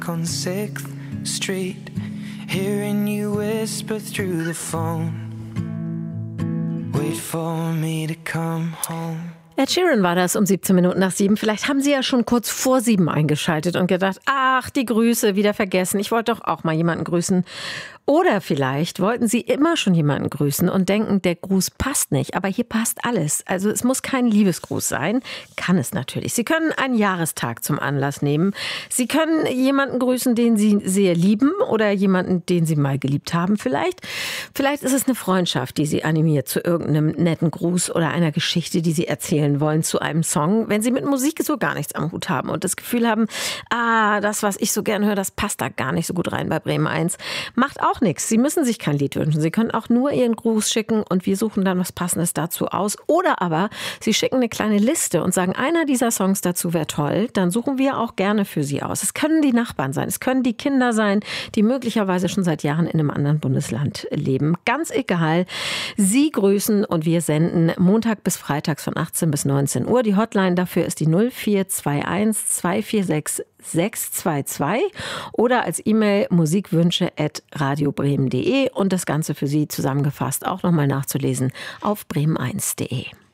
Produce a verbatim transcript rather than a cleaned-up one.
On sixth Street, hearing you whisper through the phone. Wait for me to come home. Ed Sheeran war das um siebzehn Minuten nach sieben. Vielleicht haben Sie ja schon kurz vor sieben eingeschaltet und gedacht, ach, die Grüße wieder vergessen. Ich wollte doch auch mal jemanden grüßen. Oder vielleicht wollten Sie immer schon jemanden grüßen und denken, der Gruß passt nicht. Aber hier passt alles. Also es muss kein Liebesgruß sein. Kann es natürlich. Sie können einen Jahrestag zum Anlass nehmen. Sie können jemanden grüßen, den Sie sehr lieben oder jemanden, den Sie mal geliebt haben vielleicht. Vielleicht ist es eine Freundschaft, die Sie animiert zu irgendeinem netten Gruß oder einer Geschichte, die Sie erzählen wollen zu einem Song. Wenn Sie mit Musik so gar nichts am Hut haben und das Gefühl haben, ah, das, was ich so gern höre, das passt da gar nicht so gut rein bei Bremen eins, macht auch nichts. Sie müssen sich kein Lied wünschen. Sie können auch nur Ihren Gruß schicken und wir suchen dann was Passendes dazu aus. Oder aber Sie schicken eine kleine Liste und sagen, einer dieser Songs dazu wäre toll. Dann suchen wir auch gerne für Sie aus. Es können die Nachbarn sein, es können die Kinder sein, die möglicherweise schon seit Jahren in einem anderen Bundesland leben. Ganz egal. Sie grüßen und wir senden Montag bis Freitags von achtzehn bis neunzehn Uhr. Die Hotline dafür ist die null vier zwei eins zwei vier sechs sechs zwei zwei oder als E-Mail musikwünsche at radiobremen punkt de und das Ganze für Sie zusammengefasst auch nochmal nachzulesen auf bremen eins punkt de.